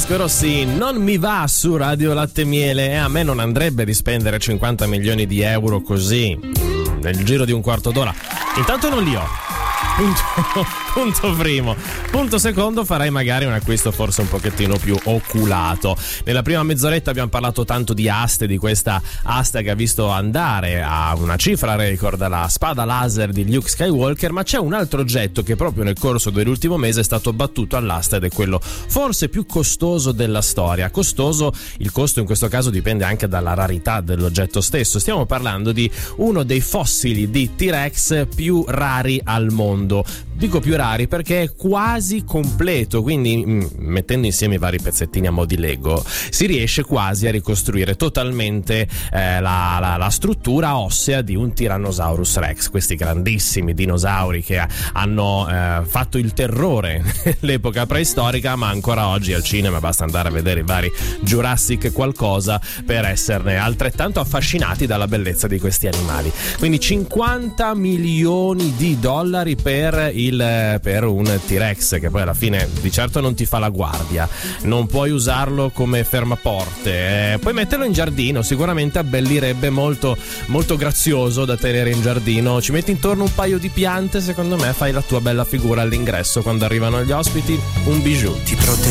Vasco Rossi, non mi va su Radio Latte e Miele, e a me non andrebbe di spendere 50 milioni di euro così nel giro di un quarto d'ora. Intanto non li ho. Punto primo. Punto secondo, farei magari un acquisto forse un pochettino più oculato. Nella prima mezz'oretta abbiamo parlato tanto di aste, di questa asta che ha visto andare a una cifra record la spada laser di Luke Skywalker, ma c'è un altro oggetto che proprio nel corso dell'ultimo mese è stato battuto all'asta ed è quello forse più costoso della storia. Costoso, il costo in questo caso dipende anche dalla rarità dell'oggetto stesso. Stiamo parlando di uno dei fossili di T-Rex più rari al mondo. Dico più rari perché è quasi completo, quindi mettendo insieme i vari pezzettini a mo' di Lego si riesce quasi a ricostruire totalmente la struttura ossea di un Tyrannosaurus Rex, questi grandissimi dinosauri che hanno fatto il terrore nell'epoca preistorica, ma ancora oggi al cinema basta andare a vedere i vari Jurassic qualcosa per esserne altrettanto affascinati dalla bellezza di questi animali. Quindi 50 milioni di dollari per un T-Rex, che poi alla fine di certo non ti fa la guardia, non puoi usarlo come fermaporte, puoi metterlo in giardino, sicuramente abbellirebbe, molto molto grazioso da tenere in giardino, ci metti intorno un paio di piante, secondo me fai la tua bella figura all'ingresso quando arrivano gli ospiti, un bijou.